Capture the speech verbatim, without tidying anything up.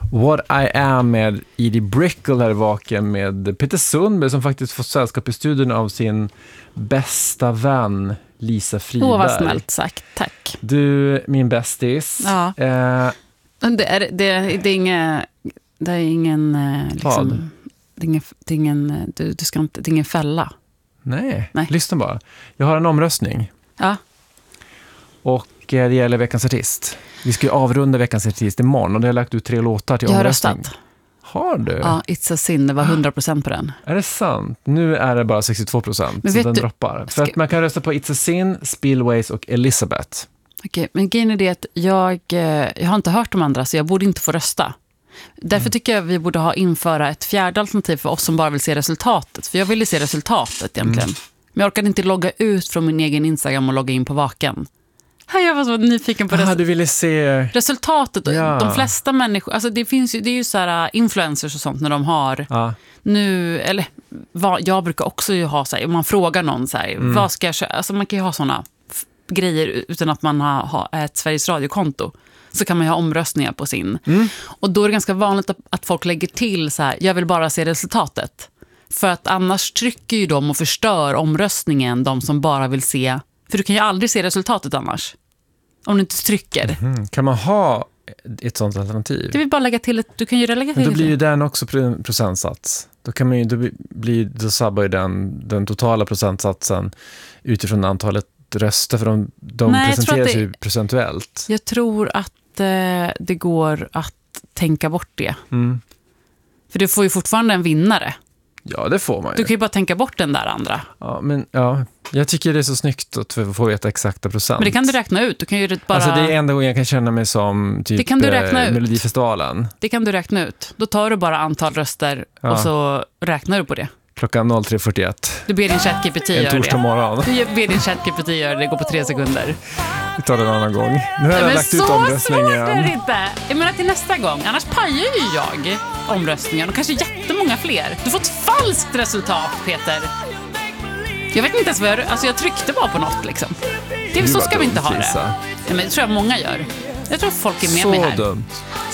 What I Am med Edie Brickell här vaken med Peter Sundberg som faktiskt får sällskap i studion av sin bästa vän Lisa Friberg. Åh, vad snällt sagt, tack. Du, min bästis. Ja. Eh, det, är, det, det är ingen... Det är ingen... Liksom, det är ingen, det är ingen du, du ska inte, det är ingen fälla. nej, Nej, lyssna bara. Jag har en omröstning. Ja. Och eh, det gäller veckans artist. Vi ska ju avrunda veckans artist imorgon och det har lagt ut tre låtar till jag har omröstning. röstat. Har du? Ja, It's a Sin, det var hundra procent på den. Är det sant? Nu är det bara sextiotvå procent. Men Så vet den du- droppar. För ska- att man kan rösta på It's a Sin, Spillways och Elizabeth. Okej, men grejen är det att jag, eh, jag har inte hört de andra så jag borde inte få rösta. Därför Mm. tycker jag vi borde ha införa ett fjärde alternativ för oss som bara vill se resultatet. För jag ville se resultatet egentligen. Mm. Men jag orkade inte logga ut från min egen Instagram och logga in på Vaken. Här, jag var så nyfiken på Jaha, resul- du ville se... resultatet. Ja. De flesta människor, alltså det finns ju, det är ju så här uh, influencers och sånt när de har Ja. nu, eller vad, jag brukar också ju ha så här, om man frågar någon så här, Mm. vad ska jag köpa? Alltså man kan ju ha såna f- grejer utan att man har, har ett Sveriges Radio-konto. Så kan man ju ha omröstningar på sin. Mm. Och då är det ganska vanligt att, att folk lägger till så här, jag vill bara se resultatet. För att annars trycker ju de och förstör omröstningen de som bara vill se, för du kan ju aldrig se resultatet annars. Om du inte trycker. Mm. Kan man ha ett sånt alternativ? Du vill bara lägga till ett, du kan ju lägga till Men då blir ju det. den också pro- procentsats. Då kan man ju, då blir, då sabbar ju den, den totala procentsatsen utifrån antalet röster, för de, de Nej, jag tror presenteras att det- ju procentuellt. Jag tror att eh, det går att tänka bort det. Mm. För du får ju fortfarande en vinnare. Ja, det får man ju. Du kan ju bara tänka bort den där andra. Ja, men ja, jag tycker det är så snyggt att vi får veta exakta procent. Men det kan du räkna ut. Du kan ju bara... Alltså det är enda gången jag kan känna mig som typ Det kan du räkna eh, ut. Melodifestivalen. Det kan du räkna ut. Då tar du bara antal röster Ja. och så räknar du på det. Klockan tre fyrtioett. Du ber din ChatGPT En göra torsdag det. morgon. Du ber din ChatGPT göra det. Det går på tre sekunder. Vi tar det en annan gång. Nu har jag Men lagt ut så svårt är omröstningen. det inte. Jag menar till nästa gång. Annars pajar ju jag omröstningen. Och kanske jättemånga fler. Du får ett falskt resultat, Peter. Jag vet inte ens vad jag... Alltså jag tryckte bara på något liksom. Det, Du så var ska vi inte dumt, ha det. Lisa. Ja, men det tror jag många gör. Jag tror folk är med Så mig här. dumt.